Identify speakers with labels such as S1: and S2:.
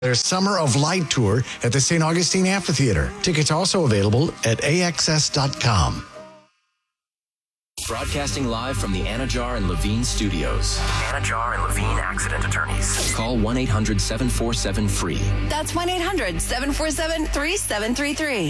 S1: Their Summer of Light tour at the St. Augustine Amphitheater. Tickets also available at AXS.com.
S2: Broadcasting live from the Anajar and Levine studios. Anajar and Levine Accident Attorneys. Call 1-800-747-FREE.
S3: That's 1-800-747-3733.